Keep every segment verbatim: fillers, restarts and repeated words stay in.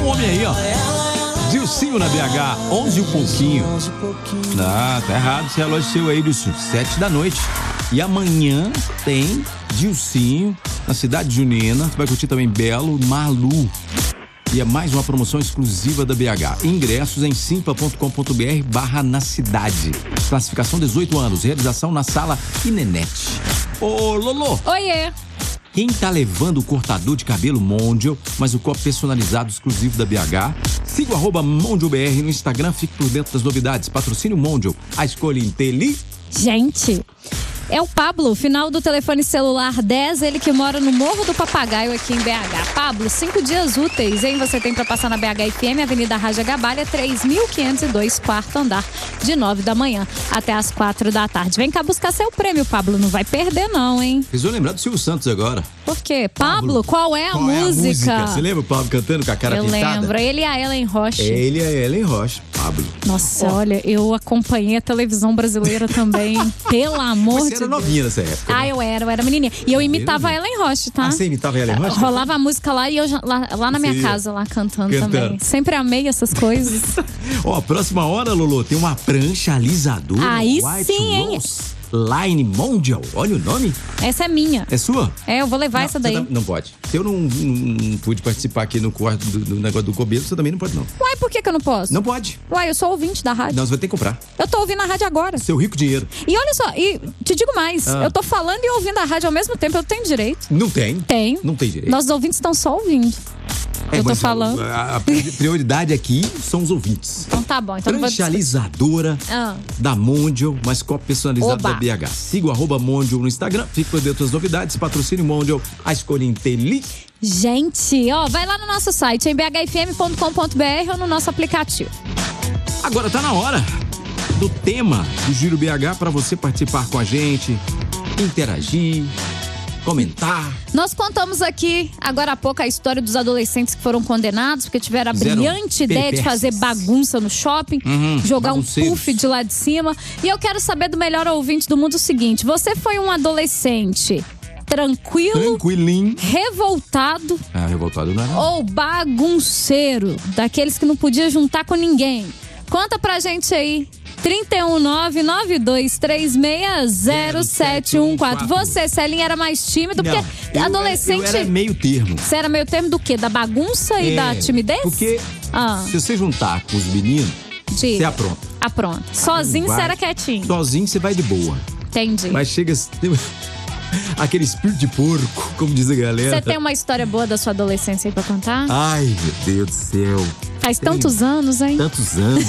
o homem aí, ó. Dilcinho na B H, onze e um pouquinho. Ah, tá errado esse relógio seu aí, Dilcinho. sete da noite. E amanhã tem Dilcinho na cidade junina. Você vai curtir também Belo, Malu. E é mais uma promoção exclusiva da B H. Ingressos em simpla ponto com ponto br barra na cidade. Classificação dezoito anos. Realização na sala Inenete. Ô, Lolo. Oiê. Quem tá levando o cortador de cabelo Mondial, mas o copo personalizado exclusivo da B H? Siga o arroba MondialBR no Instagram, fique por dentro das novidades. Patrocínio Mondial, a escolha inteligente. Gente, é o Pablo, final do telefone celular dez, ele que mora no Morro do Papagaio aqui em B H. Pablo, cinco dias úteis, hein? Você tem pra passar na B H F M, Avenida Raja Gabalha, três mil quinhentos e dois, quarto andar, de nove da manhã até as quatro da tarde. Vem cá buscar seu prêmio, Pablo, não vai perder não, hein? Vocês vão lembrar do Silvio Santos agora. Por quê? Pablo, Pablo qual é a qual música? É a música? Você lembra o Pablo cantando com a cara eu pintada? Eu lembro, ele e a Ellen Roche. Ele e a Ellen Roche, Pablo. Nossa, oh. olha, eu acompanhei a televisão brasileira também, pelo amor de Deus. Você era novinha nessa época. Ah, né? eu era, eu era menininha. E eu imitava a Ellen Roche, tá? Ah, você imitava a Ellen Roche? Rolava a música lá e eu já, lá, lá na minha Sim. casa, lá cantando, cantando também. Sempre amei essas coisas. Ó, a próxima hora, Lolo, tem uma prancha alisadora. Aí White sim, hein? Rose Line Mondial. Olha o nome. Essa é minha. É sua? É, eu vou levar não, essa daí. Não, não pode. Se eu não, não, não pude participar aqui no corte do, do negócio do cabelo, você também não pode, não. Uai, por que que eu não posso? Não pode. Uai, eu sou ouvinte da rádio. Não, você vai ter que comprar. Eu tô ouvindo a rádio agora. Seu rico dinheiro. E olha só, e te digo mais, ah. eu tô falando e ouvindo a rádio ao mesmo tempo, eu tenho direito. Não tem? Tem. Não tem direito. Nossos ouvintes estão só ouvindo. É, eu tô falando. A, a prioridade aqui são os ouvintes. Então tá bom. Então Prancha alisadora ah. da Mondial, mais copo personalizado Oba. da B H. Siga o arroba Mondial no Instagram, fique por dentro das novidades, patrocínio Mondial, a escolha inteligente. Gente, ó, vai lá no nosso site, em b h f m ponto com ponto b r ou no nosso aplicativo. Agora tá na hora do tema do Giro B H para você participar com a gente, interagir, comentar. Nós contamos aqui, agora há pouco, a história dos adolescentes que foram condenados porque tiveram a Fizeram brilhante ideia de fazer bagunça no shopping, uhum, jogar um puff de lá de cima. E eu quero saber do melhor ouvinte do mundo o seguinte: você foi um adolescente tranquilo, tranquilinho, revoltado, ah, revoltado não era. ou bagunceiro, daqueles que não podia juntar com ninguém? Conta pra gente aí. trinta e um, nove nove dois três seis zero sete um quatro. Você, Celinha, era mais tímido? Não, porque eu adolescente. Era, eu era meio termo. Você era meio termo do quê? Da bagunça é, e da timidez? Porque ah. se você juntar com os meninos, Diga. você apronta. Apronta. Sozinho vai, você era quietinho. Sozinho você vai de boa. Entendi. Mas chega. Aquele espírito de porco, como diz a galera. Você tem uma história boa da sua adolescência aí pra contar? Ai, meu Deus do céu. Faz tem tantos anos, hein? Tantos anos.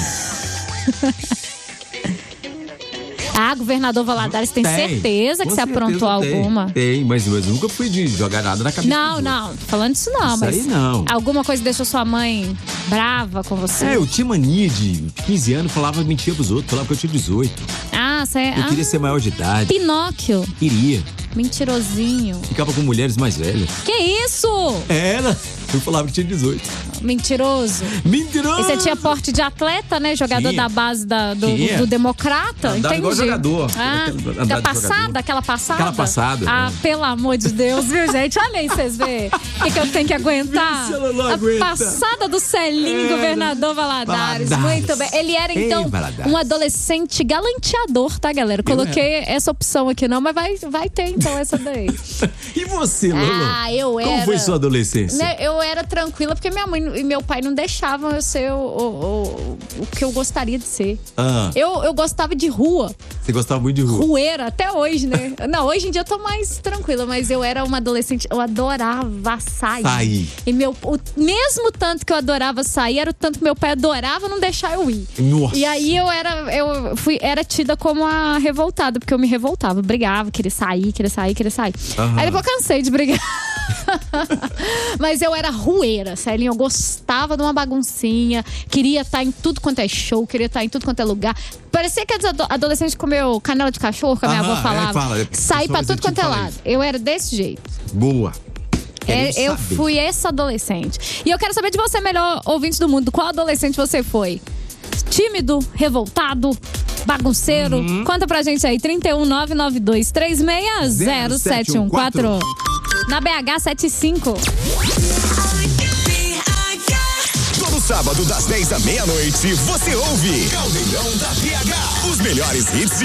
Ah, governador Valadares, tem, tem certeza que você aprontou tem, alguma? Tem, mas, mas nunca fui de jogar nada na cabeça. Não, não, tô falando disso não, Isso mas. Aí não. Alguma coisa deixou sua mãe brava com você? É, eu tinha mania de quinze anos, falava mentira pros outros, falava que eu tinha dezoito. Ah, você é. Eu ah, queria ser maior de idade. Pinóquio. Queria. Mentirosinho. Ficava com mulheres mais velhas. Que isso? Era. Eu falava que tinha dezoito. Mentiroso. Mentiroso. E você tinha porte de atleta, né? Jogador tinha. da base da, do, do, do Democrata. Andava entendi. Igual jogador. Ah, aquela passada, jogador. aquela passada. Aquela passada. Ah, né? pelo amor de Deus, viu, gente? Olha aí, vocês verem. O que, que eu tenho que aguentar? Não a aguenta. passada do Celinho, é, governador Valadares. Valadares. Muito bem. Ele era, então, Ei, um adolescente galanteador, tá, galera? Coloquei essa opção aqui, não, mas vai, vai ter, então, essa daí. E você, Lolo? Ah, eu era. Como foi sua adolescência? Né, eu era tranquila porque minha mãe e meu pai não deixavam eu ser o, o, o, o que eu gostaria de ser. Ah. Eu, eu gostava de rua. Você gostava muito de rua? Rueira, até hoje, né? Não, hoje em dia eu tô mais tranquila, mas eu era uma adolescente, eu adorava sair. Sair. E meu, o mesmo tanto que eu adorava sair, era o tanto que meu pai adorava não deixar eu ir. Nossa. E aí eu era, eu fui, era tida como a revoltada, porque eu me revoltava, brigava, queria sair, queria sair, queria sair. Uhum. Aí depois eu cansei de brigar. Mas eu era rueira, Celinho. Eu gostava de uma baguncinha. Queria estar em tudo quanto é show. Queria estar em tudo quanto é lugar. Parecia que a adolescente comeu canela de cachorro, que a minha Aham, avó falava. É, fala. Sair pra tudo quanto é lado. Eu era desse jeito. Boa. É, eu fui essa adolescente. E eu quero saber de você, melhor ouvinte do mundo. Qual adolescente você foi? Tímido, revoltado, bagunceiro? Uhum. Conta pra gente aí. trinta e um, nove nove dois três seis zero sete um quatro. Na B H setenta e cinco. sábado das dez à meia-noite, você ouve Caldeirão da B H. Os melhores hits